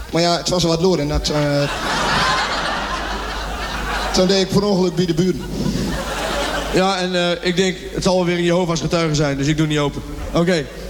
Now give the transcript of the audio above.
Maar ja, het was wat loer en dat... Toen deed ik per ongeluk bij de buren. Ja, en ik denk, het zal wel weer een Jehovah's getuige zijn, dus ik doe niet open. Oké.